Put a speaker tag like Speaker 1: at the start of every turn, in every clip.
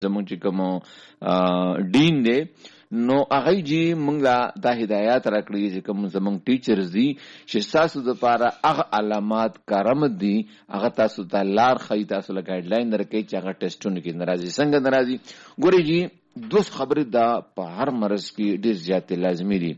Speaker 1: زمونږ چې کوم ډین دی نو هغه جی موږ دا هدایت راکړي چې کوم زمونږ ټیچرز دي چې تاسو لپاره هغه علامات کارم دي هغه تاسو ته لار ښیي، تاسو له ګایډلاین درکوي چې هغه ټیسټونه کې ناراضي څنګه ناراضي. ګورئ جی دوست خبرې دا په هر مرض کې ډېر زیاتې لازمي دي.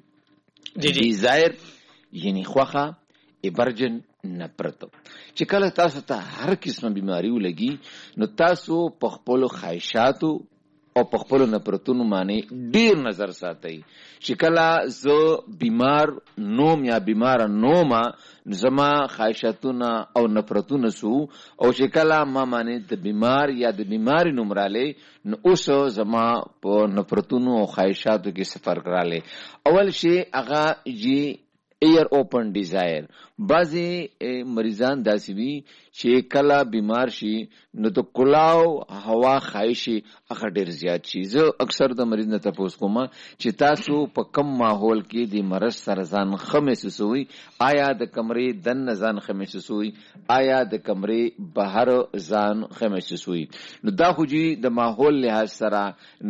Speaker 1: ډیزایر یعنی خوخه ایبرجن نفرت چې کله تاسو ته هر قسمه بیماری ولګي نو تاسو په خپلو خواهشاتو او په خپلو نفرتونو باندې ډیر نظر ساتئ. چې کله زه بیمار نوم یا بیماره نومه زما خواهشاتونه او نفرتونه سو، او چې کله ما باندې د بیمار یا د بیماری نوم رالی نو اوس زما په نفرتونو او خواهشاتو کې څه فرق رالی. اول شی هغه جی ایر اوپن ډیزایر. بعضی مریضان داسې وي چې کله بیمار شي نو د کلاو هوا خواهش هغه ډیر زیات شي. زه اکثر د مریض نه تپوس کوم چې تاسو په کم ماحول کې د مرض سره ځان ښه محسوسوئ؟ آیا د کمرې دننه ځان ښه محسوسوئ؟ آیا د کمرې بهر ځان ښه محسوسوئ؟ نو دا خو جي د ماحول لحاظ سره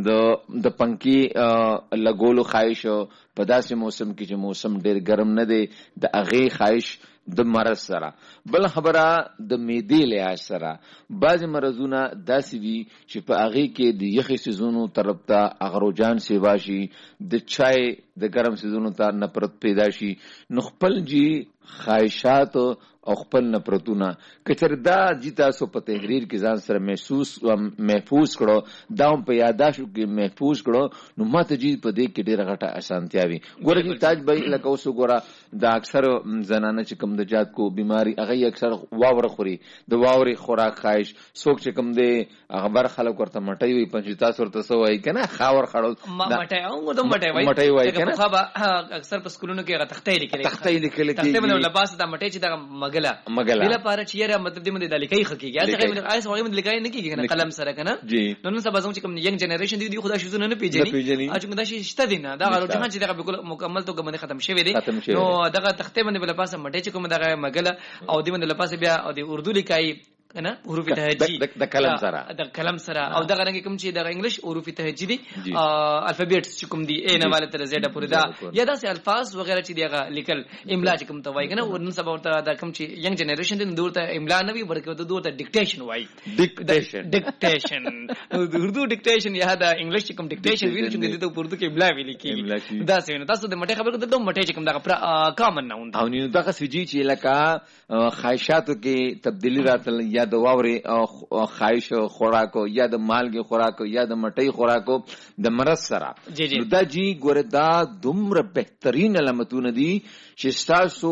Speaker 1: د پنکې لګولو خواهش په داسې موسم کې چې موسم ډیر ګرم نه دی د هغې خواهش د مرض سره. بل خبره د معدې لحاظ سره بعضې مرضونه داسې وي چې په هغې کې د یخې سیزونو طرف ته هغه رجحان سیوا شي، د چای د ګرم سیزونو ته نفرت پیدا شي. نو خپل جي خواهشات او خپل نفرتونه که چېرې دا جي تاسو په تحریر کې ځان سره محفوظ کړو، دا هم په یاداشتو کې محفوظ کړو، نو ماته جي په دې کې ډېره غټه اسانتیا وي. ګوره جي تاج بھائی لکه اوس وګوره دا اکثر زنانه چې کوم د جات کو بیماری هغه اکثر واوره خوري، د واورې خوراک خواهش څوک چې کوم دی هغه بر خلک ورته مټۍ وایي، پنځه تاسو ورته څه وایي که نه خاور خړول مټۍ وایي که نه.
Speaker 2: اکثر په سکولونو کې هغه تختې لیکلې
Speaker 1: تختې
Speaker 2: باندې لباس دا مټۍ چې دا مګله بل پاره چې یاره مطلب دې باندې د لیکي خکېږي هغه آیس هغه باندې لیکای نه کېږي کنه قلم سره کنه. نو نن سبا زموږ چې کوم ینګ جنریشن دی خدا شي زونه نه پیژني اځ موږ دا شي شته دي نه دا رجحان چې دغه بالکل مکمل توګه باندې ختم شوی دی. نو دغه تختې باندې بل پاسه مټۍ چې کوم دغه مګله او دې باندې لپاسه بیا او د اردو لیکای کنه حروف تهجی
Speaker 1: د
Speaker 2: کلم سره او دغه رنګ کوم چې دغه انګلیش حروف تهجی دي الفابیټس چې کوم دي اے نه والے تر زیډ پورې دا یا داسې الفاظ وغیرہ چې دغه لیکل املا چې کوم ته وایي کنه ورن سبا ورته دا کوم چې ینګ جنریشن دي نور ته املا نه وي بلکې دوی ته ډیکټیشن وایي. ډیکټیشن اردو ډیکټیشن یا دا انګلیش چې کوم ډیکټیشن ویل چې د اردو کې املا ویل کیږي. دا څه نه تاسو د مټې خبره کوم د مټې چې کوم دغه کامن نه وند
Speaker 1: او نو دغه سجی چې لکه خواهشاتو کې تبدیلی راتل یا د واورې خواهش خوراکو یا د مالګې خوراکو یا د مټۍ خوراکو د مرض سره نو دا جی ګوره دا دومره بهترین علامتونه دي چې ستاسو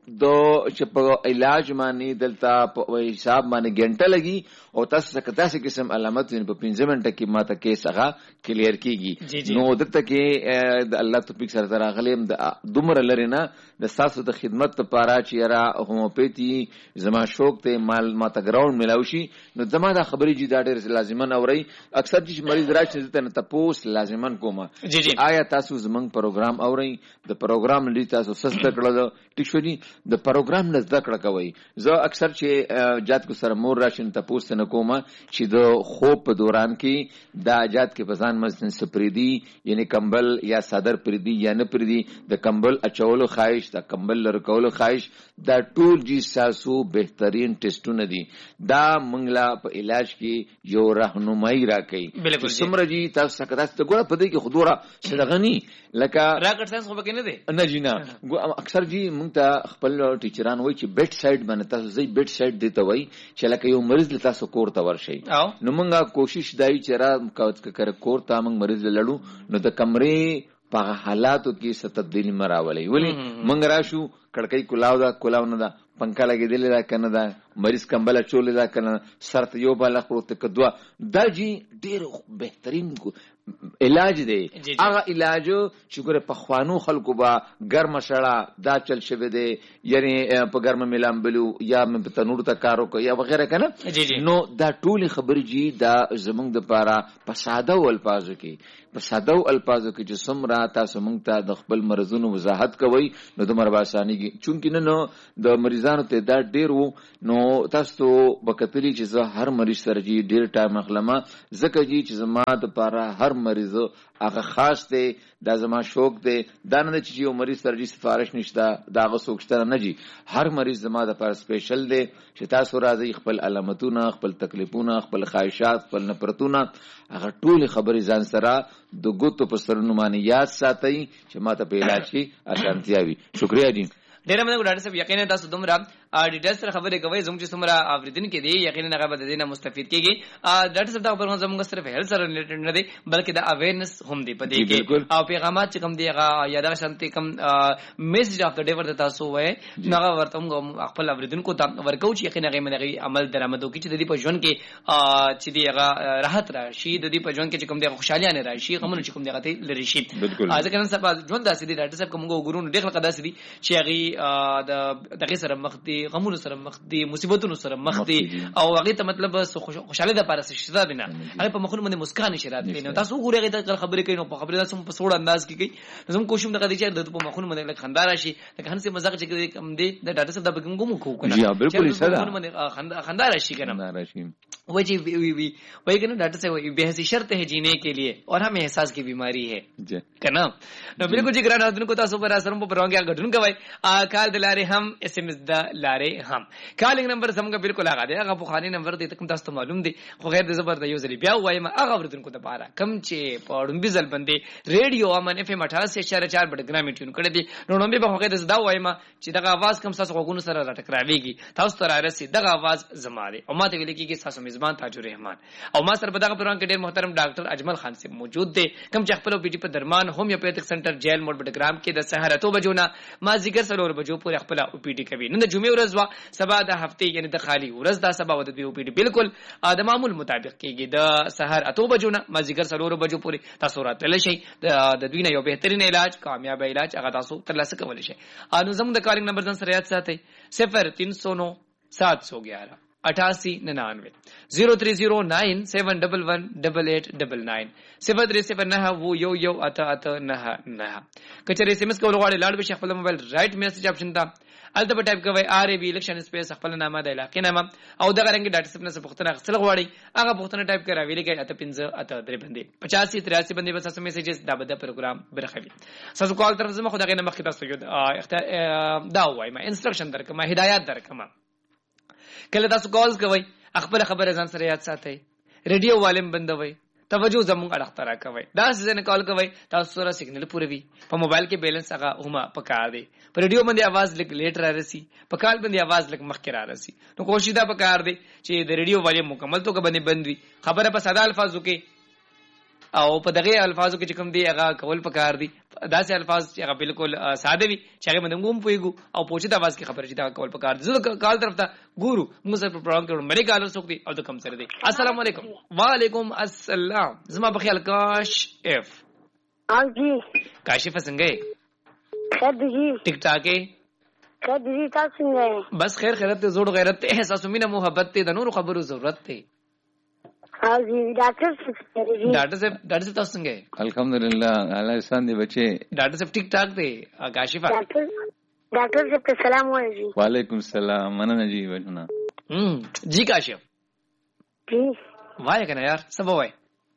Speaker 1: چې په علاج باندې دلته په حساب باندې ګنټه لګي او تاسو څخه داسې قسم علامت په 15 منټه کې ماته کیس هغه کلیر کیږي. نو دلته کې د الله توفیق سره راغلم د دومره لري نه د تاسو د خدمت لپاره چې را هوموپیتي زما شوق ته مال ماته ګراوند ملاوي نو زما دا خبرې جی دا ډېر لازمن اوري. اکثر چې مریض راشي ته نه تاسو لازمن کومه آیا تاسو زمنګ پروګرام اوري د پروګرام لري تاسو سست کړل ټیک شو دي د پروګرام نه زده کړه کوي. زه اکثر چې جات کو سره مور راشي تاسو نه کومه چې د خوب په دوران کې دا جات کې بزان مزن سپریدي یعنی کمبل یا صدر پریدي یا نه پریدي د کمبل اچولو خواهش د کمبل لرکولو خواهش دا ټول جی تاسو بهترین ټیسټونه دي. دا منګلا په علاج کې یو راهنمایي راکړي. سمره جی تاسو څنګه تاسو ګوره په دې کې خودوره صدغني لکه
Speaker 2: راکټ ساينس خو پکې نه دی
Speaker 1: نه جی نه اکثر جی مونږ ته خپل ټیچران وایي چې بیډ سایډ باندې تاسو زی بیډ سایډ دی ته وایي چې لکه یو مریض له تاسو کور ته ورشي. نو مونږه کوشش دای چې را کور ته مونږ مریض لړو نو د کمرې په حالاتو کې څه تبدیلی مراولي ولی مونږ راشو کړکۍ کلاو دا کلاو نه دا پنکا لګېدلې دا کنه دا مریض کمبل چولې دا کنه سر ته یو بالا پروت کدوا دا جی ډېر بهترین علاج دی هغه علاج چې ګوره په خوانو خلکو با ګرمه شړه دا چل شوی دی یعنی په ګرمه ملام بلو یا په تنور ته کارو کوي یا وغیرہ کنه نو دا ټول خبرې جی دا زمونږ د پاره په ساده الفاظو کې چې څومره تاسو مونږ ته د خپل مرزونو وضاحت کوي نو د مرباساني چونکی نه د مریضانو ته دا ډیر وو نو تاسو بکتلی چې زه هر مریض سره جی ډیر ټایم اخلمه ځکه جی چې زما د پاره هر مریض هغه خاص دی دا زما شوق دی دا نه چې یو مریض سره جی سفارش نشته دا هغه سوچته نه جی هر مریض زما د پاره سپیشل دی چې تاسو راځي خپل علامتونه خپل تکلیفونه خپل خواهشات خپل نفرتونه هغه ټول خبرې ځان سره د ګوتو په سرونو باندې یاد ساتي چې ماته په علاج کې اسانتیا وي شکریا جی
Speaker 2: ډیر مننه ډاکټر صاحب یقینا تاسو دومره ډیټیلز سره خبرې کوي زموږ چې څومره اوریدن کې دی یقینا هغه به دینه مستفید کیږي ډاکټر صاحب دا خبره زموږ صرف هیلث سره ریلیټډ نه دی بلکې دا اویرنس هم دی په دې کې او پیغامات چې کوم دی هغه یاد شانتي کوم میسج اف د ډے ورته تاسو وای هغه ورته موږ خپل اوریدونکو ته ورکو چې یقینا هغه منغي عمل درآمدو کې چې د دې په ژوند کې چې دی هغه راحت راشي د دې په ژوند کې چې کوم دی خوشحالي نه راشي غمونه چې کوم دی هغه لري شي ځکه نن سبا ژوند داسې دی ډاکټر صاحب کوم وګورو ډېر خلک داسې دي چې هغه دغه سره مخ دي غمونو سره مخ دي مصیبتونو سره مخ دي او هغه ته مطلب خوشاله ده پاره شته بنا هغه په مخونو باندې مسکان شرات نه تاسو ګورئ هغه خبرې کوي نو په خبرې تاسو په سوړ انداز کې کوي زموږ کوشش دغه دي چې د په مخونو باندې خندا راشي لکه هنسي مزاق چې کم دي د ډاکټر صاحب د بګم کوم کو کنه
Speaker 1: جی بالکل صدا
Speaker 2: خندا راشي کنه वो जी वही कहना डॉक्टर साहब बेहसी शर्त है जीने के लिए और हमें एहसास की बीमारी है कहना no बिल्कुल जी ग्रान आदमी को तासो पर असरम पर रंग क्या घटन कवाई काल दिलारे हम एसएमएस द लारे हम कॉलिंग नंबर हम का बिल्कुल लगा दे अगर बुखारी नंबर दे तक तास तो मालूम दे खैर दे जबर द यूजर बिया हुआ है अगर वरदन को दबारा कम चे पड़म बिजल बंदे रेडियो अमन एफएम 88.4 बड़ ग्राम ट्यून कर दे नोनो में बखैर दे दा हुआ है چې دغه आवाज کم تاسو غوونو سره راټکراويږي تاسو ته راسي دغه आवाज زماره او ماته ویل کیږي تاسو میزبان تاج الرحمن او ما سره په دغه پروګرام کې ډېر محترم ډاکټر اجمل خان صاحب موجود دي کوم چې خپل پی ټی په درمان هومیوپیتھک سنټر جیل موډ بټګرام کې د سحر 8 بجو نه ما زیګر سره بجو پورې خپل او پی ټی کوي نن د جمعې ورځ وا سبا د هفته یعنی د خالی ورځ د سبا ود او پی ټی بالکل د معمول مطابق کېږي د سحر 8 بجو نه ما زیګر سره بجو پورې تاسو راتل شي د دوی نه یو بهترین علاج کامیاب علاج هغه تاسو ترلاسه کولای شي انو زموږ د کالینګ نمبر ځان سره یاد ساتئ 0309 711 8899 030971118899 0379 वो यो यो अता अता नहा नहा कचरे एसएमएस को लغواړي لاړ به شیخ خپل موبایل رائټ میسج اپشن تا الته ټایپ کوي ار ای بی الیکشن سپیس خپل نامه د علاقې نامه او دغه رنګ ډاټا سپ نه پختنه خپل غواړي هغه پختنه ټایپ کرا ویلې کې اته 15 اته درې باندې 85 83 باندې بس میسجز دا بده پروګرام برخوي ساسو کال طرف زما خدای نه مخکې تاسو یو دا وای ما انسترکشن درکما هدایت درکما کله تاسو کالز کوي خپل خبره ځان سره یاد ساتئ ریډیو والیم بندوي توجه زموږ اړه اخترا کوي دا ځنه کال کوي تاسو سره سیګنل پوره وي په موبایل کې بیلنس هغه هما پکار دی په ریډیو باندې आवाज لیک لیټ را رسی په کال باندې आवाज لیک مخکې را رسی نو کوشش دا پکار دی چې د ریډیو والیم مکمل توګه باندې بندوي خبره په ساده الفاظو کې او په دغه الفاظو کې چې کوم دی هغه کول پکار دي داسې الفاظ چې هغه بالکل ساده وي چې هغه باندې موږ پويګو او پوښتنه आवाज کې خبره چې دا کول پکار دي زه کال طرف ته ګورو موږ سره پروګرام کې مړې کالو سوک دي او د کم سره دي السلام علیکم وعلیکم السلام زما په خیال کاش اف
Speaker 3: جی
Speaker 2: کاشف څنګه
Speaker 3: خیر دی
Speaker 2: ټیک ټاک
Speaker 3: خیر دی تاسو څنګه
Speaker 2: بس خیر خیرت زوړ غیرت احساس مینه محبت ته د نور خبرو ضرورت ته
Speaker 3: جی ډاکټر
Speaker 2: صاحب تاسو څنګه
Speaker 1: الحمدلله الله احسان دی بچي
Speaker 2: ډاکټر صاحب ټیک ټاک دی کاشفه
Speaker 3: ډاکټر صاحب سلام علیکم
Speaker 1: وعلیکم السلام مننه جی بچنا
Speaker 2: جی کاشف
Speaker 3: جی
Speaker 2: وای کنه یار سبا وای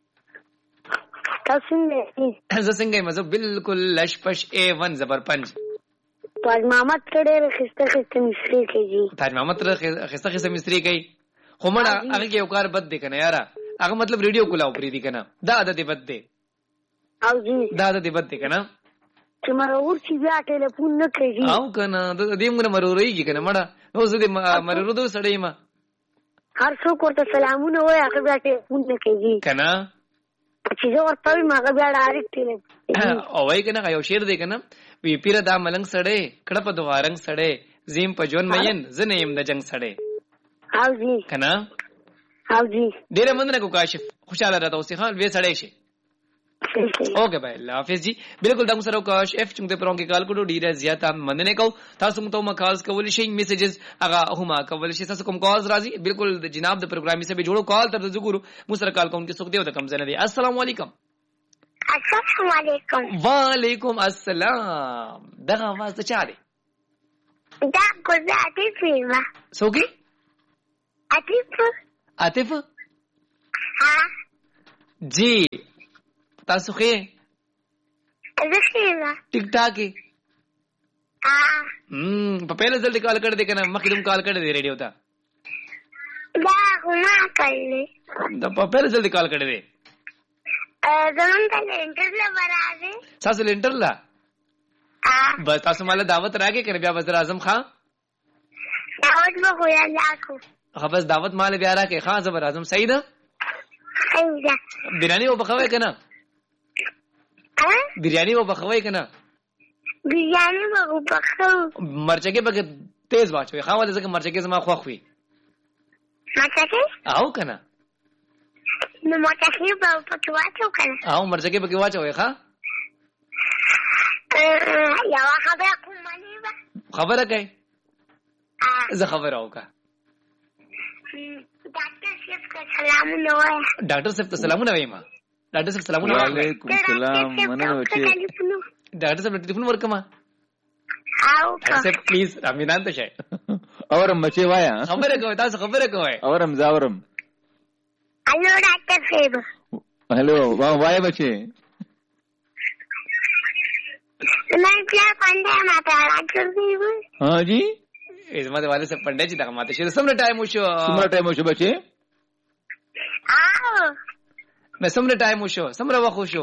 Speaker 3: تاسو
Speaker 2: څنګه مزه بالکل لشپش A1 زبر پنج
Speaker 3: تاج محمد کړه خسته مستری کوي
Speaker 2: تاج محمد خسته مستری کوي خو مړه هغه کې یو کار بد دی کنه یاره هغه مطلب ریډیو کولاو پری دی کنه دا عادت بد دی
Speaker 3: او جی
Speaker 2: دا عادت بد دی کنه
Speaker 3: چې مرور چې بیا ټلیفون نه کوي
Speaker 2: او کنه د دې موږ مرورېږي کنه مړه نو زه دې مرورو دو سړی ما
Speaker 3: هر څوک ورته سلامونه وای هغه بیا ټلیفون نه کوي
Speaker 2: کنه
Speaker 3: چې زه ورته ما هغه بیا ډایرکټ ټلیفون
Speaker 2: او وای کنه یو شعر دی کنه وی پیر دا ملنګ سړی کړه په دوارنګ سړی زیم په جون مین زنه يم د جنگ سړی
Speaker 3: او جی
Speaker 2: کنه
Speaker 3: او جی
Speaker 2: ډیره مننه کو کاشف خوشاله راته اوسې خان وې سړی شي اوکے بھائی الله حافظ جی بالکل دا سره کاش اف چې د پرونګ کال کوډو ډیره زیاته مننه کو تاسو مو ته کالز کول شي میسجز هغه هما کول شي تاسو کوم کالز راځي بالکل د جناب د پروګرامي سره جوړو کال تر زګورو مو سره کال کوم کې سوک دیو د کم زنه دي السلام علیکم
Speaker 3: السلام علیکم
Speaker 2: وعلیکم السلام دغه आवाज ته چا دی
Speaker 3: دا ګل عاطفه
Speaker 2: سوګي عاطف
Speaker 3: ها
Speaker 2: جی تاسو خې
Speaker 3: زخیرا
Speaker 2: ټیک ټاک
Speaker 3: ها
Speaker 2: په پیله ځل کال کړ دې کنه مخکې کوم کال کړ دې ریډیو ته
Speaker 3: دا غما کړل
Speaker 2: دا په پیله ځل کال کړ دې
Speaker 3: زمون ته انټر لا برابر
Speaker 2: تاسو انټر لا بس تاسو مال دعوت راګه کړ بیا وزیر اعظم خان
Speaker 3: دعوت مو خو یا لاکو
Speaker 2: بس دعوت مال بیا راکې خان زبر اعظم صحیح ده بریانی وبخوي کنه بریانی وبخوي کنه
Speaker 3: بریانی وبخو
Speaker 2: مرچکه پکې تیز واچوي خاواله ځکه مرچکه زما خوښ وي مرچکه او کنه
Speaker 3: نو مرچکه په پکې واچو کنه
Speaker 2: او مرچکه پکې واچوي ښا
Speaker 3: یا خبره کومه
Speaker 2: خبره کوي زه خبره وکړه ډاکټر صاحب ته سلامونه وایم ډاکټر صاحب سلامونه
Speaker 1: وعلیکم السلام مننه چې
Speaker 2: ډاکټر صاحب ټلیفون ورکما
Speaker 3: او
Speaker 2: صاحب پلیز امینان ته شي
Speaker 1: اورم بچي وایا
Speaker 2: خبره کوي تاسو خبره کوي
Speaker 1: اورم زاورم
Speaker 3: هلو ډاکټر صاحب
Speaker 1: هلو وایا بچي
Speaker 3: मैं क्या पंडे माता ډاکټر صاحب
Speaker 1: ها جی
Speaker 2: زما د والد صاحب پنده چې دغه ماته شي سمره ټایم وشو
Speaker 1: بچي
Speaker 3: او
Speaker 2: مې سمره ټایم وشو سمره وخت وشو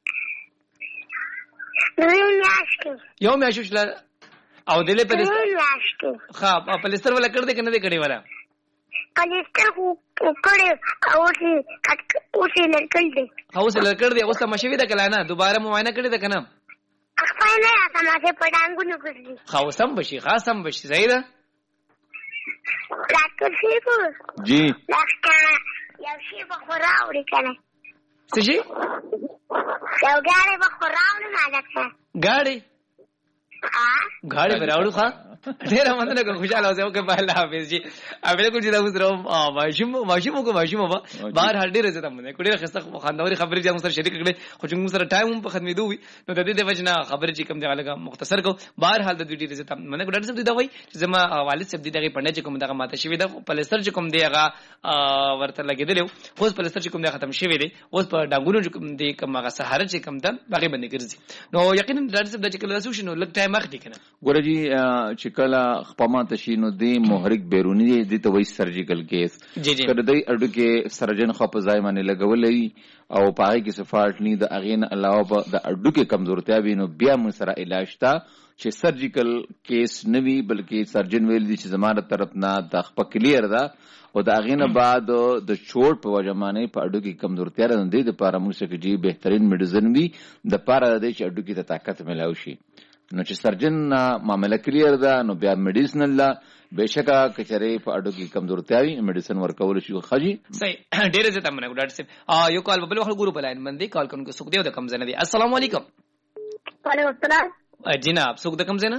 Speaker 2: یو میاشت او دله په ها په لستر ولا کړ دې کنه دې کړي والا
Speaker 3: پلستر کو کړي او چې لړکل دي
Speaker 2: او چې لړکل دي اوس ته مشوي ده کله نه دوباره معاینه کړی ده کنه
Speaker 3: خپل نه سماسه پډانګو نه کړی
Speaker 2: خو سم بشي خاصم بشي صحیح ده
Speaker 3: ډاکټر صاحب
Speaker 1: جی
Speaker 3: ډاکټر یو شی په خوراوړي کنه
Speaker 2: څه شي
Speaker 3: یو ګاډي په خوراوړي نه ډاکټر
Speaker 2: ګاډي به راوړو ښا ډېر مننه کوم خوشاله اوسه اوکې الله حافظ جی بالکل چې دا وسره ماشوم کو بهر هر ډېر زته مونږ کډېر خسته خاندوري خبرې چې موږ سره شریک کړې خو چې موږ سره ټایم په ختمېدو وي نو د دې د وجنه خبرې چې کوم دی هغه مختصر کو بهر حال د دې ډېر زته مونږ ډېر څه دی دا وای چې زما والد صاحب دې دغه پنده چې کوم دغه ماته شوی دا پلستر چې کوم دی هغه ورته لګیدل اوس پلستر چې کوم دی ختم شوی دی اوس په ډنګونو چې کوم دی کوم هغه سهار چې کوم ده باغې باندې ګرځي نو یقینا ډاکټر صاحب چې کله رسو شنو لګ ټایم اخلي کنه
Speaker 1: ګوره جی چې کله خپمات شینو دی محرک بیرونی دی ته وای سرجیکل کیس کړه دی اډو کې سرجن خو په ځای باندې لګولې او پاره کې صفات ني د اغین علاوه د اډو کې کمزورتیا وینو بیا مون سره علاج تا چې سرجیکل کیس نوي بلکې سرجن ویل دي چې زماره طرف نه د خپ کلیر ده او د اغین بعد د چوټ په وجمانه په اډو کې کمزورتیا راندې د پاره موسیقي جی بهترین میډیسن وی د پاره د چې اډو کې طاقت ملاوي شي نو چې سرجن معاملې کلیر ده نو بیا میډیسن الله بهشکه کچره په اډو کې کمزورتیا وي میډیسن ورکول شي خجی
Speaker 2: صحیح ډیره زه تمنه ډاکټر صاحب یو کال بل وخت ګورو بلاین باندې کال کوم کو سوق دیو د کم زنه دي السلام علیکم
Speaker 3: وعلیکم السلام
Speaker 2: جناب سوق د کم زنه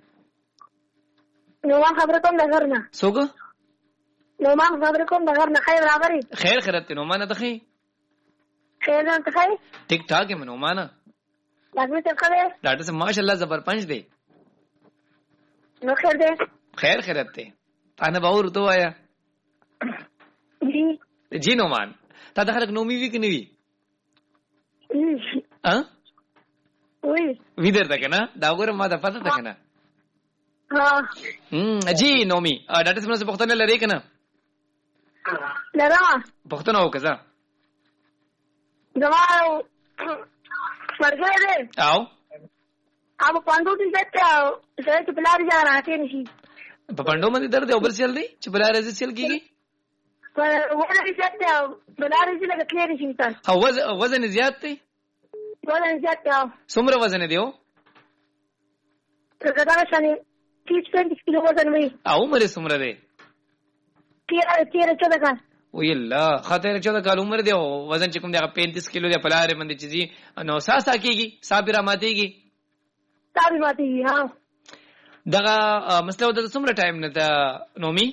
Speaker 3: نو ما خبر کوم د غرنه
Speaker 2: سوق
Speaker 3: نو ما خبر کوم د غرنه خیر راغری
Speaker 2: خیر خیرت نو ما نه تخی
Speaker 3: خیر نه تخی
Speaker 2: ټیک ټاک نو ما نه ډاکټر صاحب ماشاءالله زبر پنځ دی
Speaker 3: نو خیر دی
Speaker 2: خیر خیرت دی انا باور تو آیا جی نو مان تا د خلک نومي وی کني وی ها
Speaker 3: وی
Speaker 2: ویدر تا کنه دا وګوره ما د پته تا کنه
Speaker 3: ها
Speaker 2: جی نومي ډاکټر صاحب څه پختنه لري کنه
Speaker 3: لرا
Speaker 2: پختنه وکړه
Speaker 3: زما ورګه دې
Speaker 2: او
Speaker 3: अब पांडू टी सकते हो सर के पिलार जा रहा थे नहीं
Speaker 2: په پندو باندې درد او بل چل دی چې بلا رزي چل کیږي
Speaker 3: पर वो नहीं सकते हो पिलार से लगा क्लियर नहीं था
Speaker 2: او وزن زیات دی
Speaker 3: وزن زیات हो
Speaker 2: څومره وزن دی او
Speaker 3: څنګه دا شانه 30 کیلو وزن وي
Speaker 2: او عمر څومره دی
Speaker 3: 13 14 کا
Speaker 2: ویلا خاطر 14 کال عمر دی او وزن چې کوم دی 35 کیلو دی په لارې باندې چې جی نو ساسا کیږي صابره ماتيږي
Speaker 3: صابره ماتيږي ها
Speaker 2: دغه مسله د څومره ټایم نه دا نومي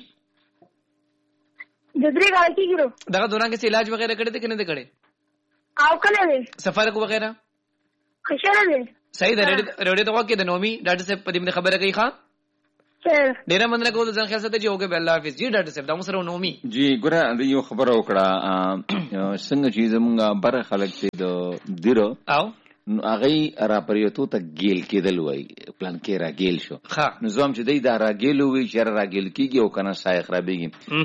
Speaker 3: د درې کال کېږي
Speaker 2: دغه دوران کې علاج وغیرہ کړی دی کنه دی کړی
Speaker 3: او کله دی
Speaker 2: سفر کو وغیرہ
Speaker 3: خوشاله دی
Speaker 2: صحیح ده ریډیو ته وکړه د نومي ډاکټر صاحب په دې خبره کوي ښا ډیر مننه کوم ځان خیال ساتي چې اوګه بالله حافظ جی ډاکټر صاحب دا مو سره نومي
Speaker 1: جی ګوره د یو خبره وکړه څنګه چې زمونږ بر خلک چې د دیرو
Speaker 2: او
Speaker 1: هغه را پریوتو ته ګیل کېدل وای پلان کې را ګیل شو نظام چې دا را ګیل وي چې را ګیل کیږي او کنه شای خرابېږي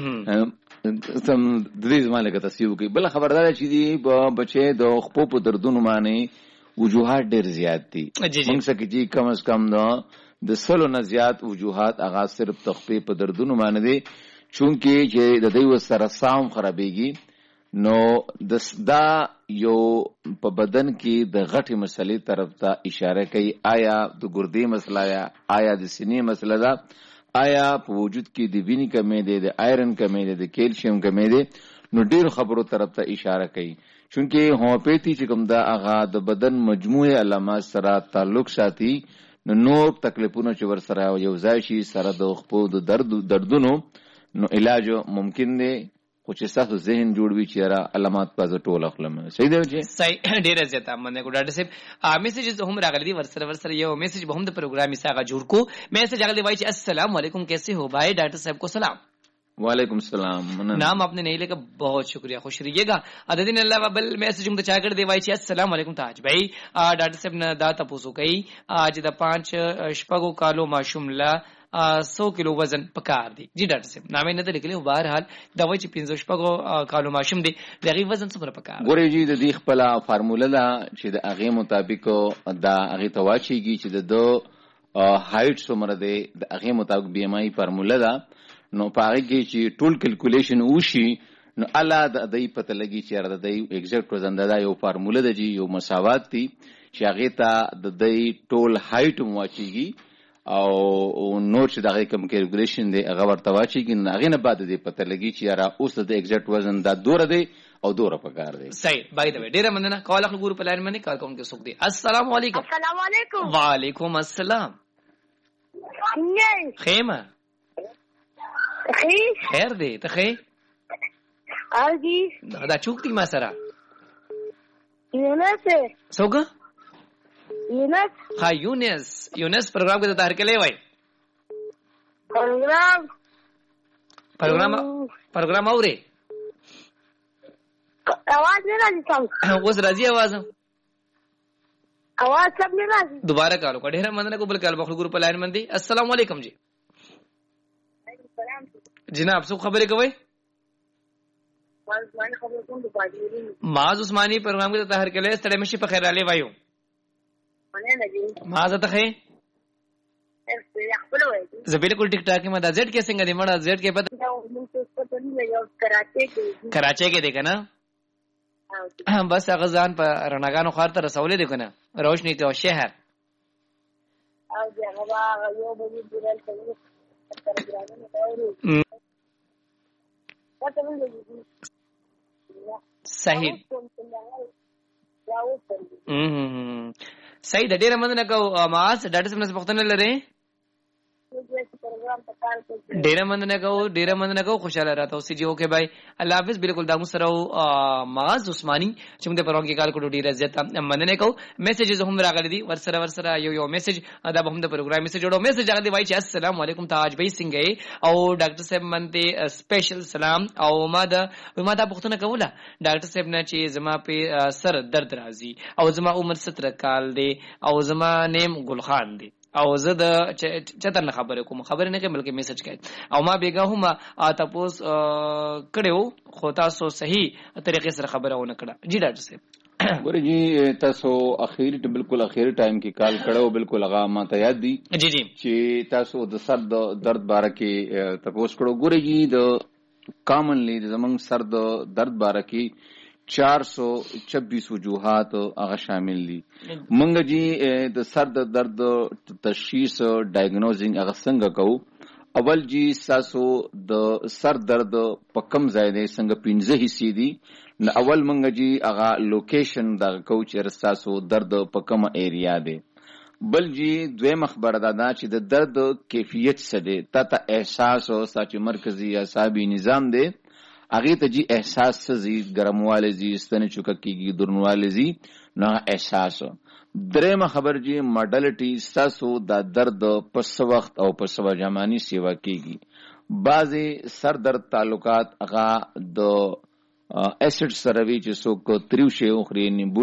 Speaker 1: سم د دې زمانه کې تاسو کوي بل خبردار چې دی بچي د خپو په دردونو باندې وجوهات ډېر زیات دي موږ سکه چې کم از کم نو د سلو نه زیات وجوهات هغه صرف تخفي په دردونو باندې دي چونکه چې د دوی سره سام خرابېږي نو دا یو په بدن کې د غټي مسلې طرف ته اشاره کوي آیا د ګردې مسله آیا د سینې مسله ده آیا په وجود کې د وینې کمی ده د آیرن کمی ده د کیلشیم کمی ده نو ډیر خبرو طرف ته اشاره کوي چونکه هومیوپیتي چې کوم دا هغه د بدن مجموعه علامات سره تعلق ساتي نور تکلیفونه چې ور سره یو ځای شي سره د خپو د دردونو نو علاج ممکن دی خو چې تاسو ذهن جوړ وي چې را علامات پازه ټول اخلم صحیح دی چې
Speaker 2: صحیح ډیر زیاته مننه کو ډاکټر صاحب میسیجز هم راغلي ور سره یو میسیج به هم د پروګرام ساغه جوړ کو میسیج راغلی وای چې السلام علیکم کیسے ہو بھائی ڈاکٹر صاحب کو سلام
Speaker 1: وعلیکم السلام
Speaker 2: نام آپ نے نہیں لے کر بہت شکریہ خوش رہیے گا عددین اللہ بل میسج ہم چا کر دے وای چې السلام علیکم تاج بھائی ډاکټر صاحب نه دا تاسو کوي چې د 5 شپږو کالو ماشوم لا 100 کیلو وزن پکار دی جی ډاکټر صاحب نامې نه لیکلو بهر حال دا وای چې 15 شپږو کالو ماشوم دی دغه وزن څومره پکار
Speaker 1: ګورې جی د دې خپل فارموله ده چې د هغه مطابق دا هغه تواشيږي چې د هایټ څومره دی د هغه مطابق بی ام آی فارموله ده نو پاره کې چې ټول کیلکولیشن وشي نو الله د دې پته لګي چې د دې ایگزیکټ وزن دا یو فارموله ده جی یو مساوات دي چې هغه ته د دې ټول هایټ موچيږي او نور چې دغه کوم کیلکولیشن دی هغه ورته واچيږي نو هغه نه بعد دې پته لګي چې را اوس د ایگزیکټ وزن دا دوره دی او دوره پکار دی
Speaker 2: صحیح بای دا ډیره مننه کال خپل ګور په لاین باندې کار کوم کې سوک دی السلام علیکم
Speaker 3: السلام علیکم
Speaker 2: وعلیکم السلام خیمه خیر دی ته خې
Speaker 3: ارګي
Speaker 2: دا چوکتی ما سره
Speaker 3: یونس
Speaker 2: څوګه
Speaker 3: یونس
Speaker 2: ها یونس پروګرام کې ته هرکلې وای پروګرام اوري
Speaker 3: आवाज نه راځي څنګه
Speaker 2: اوس راځي आवाज
Speaker 3: سب نه راځي
Speaker 2: دوباره کالو کډه مننه کو بل کال بخل ګروپ لاین مندي السلام علیکم جی جناب څو خبرې کوي معاذ عثماني پروګرام کې ته هر کله ستړي مشي په خیر علي وایو معاذ ته خې زه بالکل ټیک ټاک ما دا زیډ کې څنګه دی مړه زیډ کې پته کراچي کې دی کنه بس هغه ځان په رڼاګانو خار ته رسولې دی کنه روشنی ته شهر او هغه یو بجې ډیرل کوي صحیح صحیح د ډیره مننه کو ماس ډاټا سم نه پختنه لري ډیره مننه کو خوشاله راته اوسې جو کې بھائی الله حافظ بالکل دا مسره معاذ عثماني چې موږ په پروګرام کې کال کوو ډیره زیاته مننه کو میسجز هم راغلي دي ورسره یو میسج دا به هم د پروګرام میسج جوړو میسج راغلي وای چې السلام علیکم تاج بھائی څنګه او ډاکټر صاحب منته سپیشل سلام او ما دا پختنه کوله ډاکټر صاحب نه چې زما په سر درد راځي او زما عمر 17 کال دی او زما نیم ګل خان دی او زه د چتر خبره کوم خبره نه کوم بلکې میسج کوي او ما بیګه هم تاسو کړو خو تاسو صحیح طریقې سره خبره ونه کړه جی ډاکټر صاحب
Speaker 1: ګورې جی تاسو اخیری ټایم کې کال کړو بالکل هغه ماته یاد دي
Speaker 2: جی
Speaker 1: چې تاسو د سر د درد باره کې تاسو کړو ګورې جی د کامنلی زمنګ سر د درد باره کې 426 وجوهات هغه شامل دي منګه جی د سر د درد تشخیص ډایګنوزینګ هغه څنګه کوو اول جی ساسو د سر درد په کم ځای دی څنګه 15 حصے دي نو اول منګه جی هغه لوکیشن د کوچ رساسو درد په کم ایریا دی بل جی دویم خبر دا چې د درد کیفیت څه دی تا احساس او ساچ مرکزی اعصابي نظام دی هغه ته جی احساس سزي ګرمواله زی ستنه چوکه کیږي درنواله زی نه احساس دریم خبر جی ماډلټي ساسو دا درد پس وخت او پس وجمانی سیوا کیږي بعضی سر درد تعلقات هغه د اسید سره وی چې څوک تریو شی او خري نیمبو